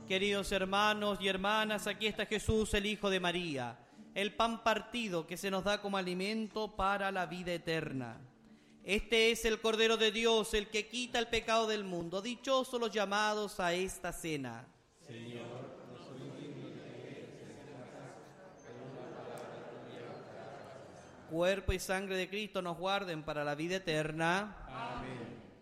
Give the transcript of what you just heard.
Queridos hermanos y hermanas, aquí está Jesús, el Hijo de María, el pan partido que se nos da como alimento para la vida eterna. Este es el Cordero de Dios, el que quita el pecado del mundo. Dichosos los llamados a esta cena. Señor, no soy digno de que entres en la casa, pero una palabra tuya bastará. Cuerpo y sangre de Cristo nos guarden para la vida eterna. Amén.